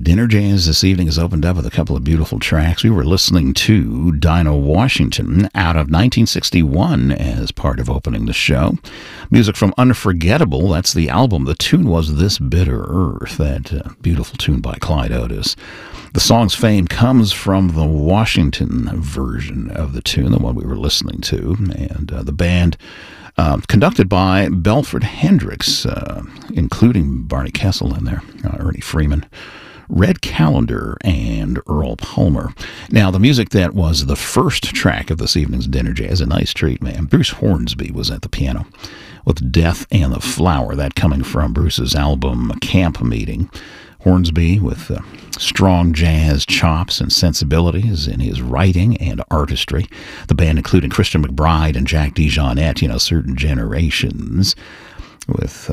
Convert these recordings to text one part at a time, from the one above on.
Dinner Jazz this evening is opened up with a couple of beautiful tracks. We were listening to Dinah Washington out of 1961 as part of opening the show. Music from Unforgettable, that's the album. The tune was This Bitter Earth, that beautiful tune by Clyde Otis. The song's fame comes from the Washington version of the tune, the one we were listening to, and the band conducted by Belford Hendricks, including Barney Kessel in there, Ernie Freeman, Red Callender, and Earl Palmer. Now, the music that was the first track of this evening's Dinner Jazz, a nice treat, man. Bruce Hornsby was at the piano with Death and the Flower, that coming from Bruce's album Camp Meeting. Hornsby with strong jazz chops and sensibilities in his writing and artistry. The band including Christian McBride and Jack DeJohnette, certain generations. With,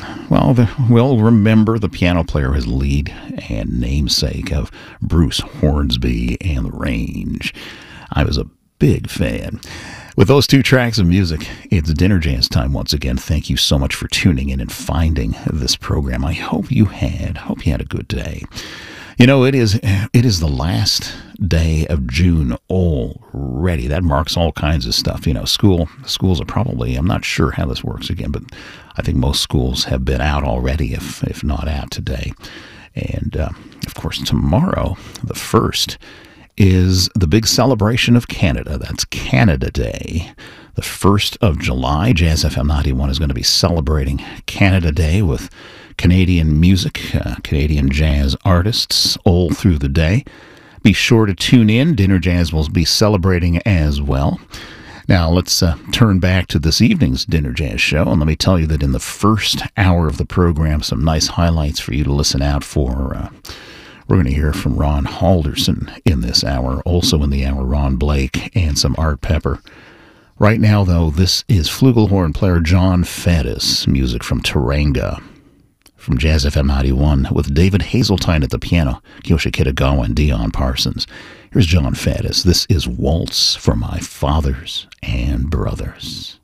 we'll remember the piano player as lead and namesake of Bruce Hornsby and the Range. I was a big fan. With those two tracks of music, it's Dinner Jazz time once again. Thank you so much for tuning in and finding this program. I hope you had a good day. It is the last day of June already. That marks all kinds of stuff. Schools are probably, I'm not sure how this works again, but I think most schools have been out already, if not out today. And, of course, tomorrow, the 1st, is the big celebration of Canada. That's Canada Day. The 1st of July, Jazz FM 91 is going to be celebrating Canada Day with Canadian music, Canadian jazz artists all through the day. Be sure to tune in. Dinner Jazz will be celebrating as well. Now, let's turn back to this evening's Dinner Jazz show, and let me tell you that in the first hour of the program, some nice highlights for you to listen out for. We're going to hear from Ron Halderson in this hour, also in the hour Ron Blake and some Art Pepper. Right now, though, this is flugelhorn player John Faddis, music from Teranga, from Jazz FM 91, with David Hazeltine at the piano, Kiyoshi Kitagawa and Dion Parsons. Here's John Faddis. This is Waltz for My Fathers and Brothers.